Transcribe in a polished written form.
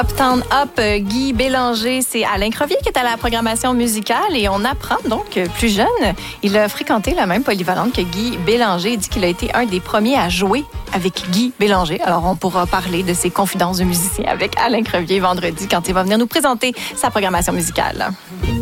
Uptown Up, Guy Bélanger, c'est Alain Crevier qui est à la programmation musicale et on apprend donc plus jeune, il a fréquenté la même polyvalente que Guy Bélanger. Il dit qu'il a été un des premiers à jouer avec Guy Bélanger. Alors on pourra parler de ses confidences de musicien avec Alain Crevier vendredi quand il va venir nous présenter sa programmation musicale.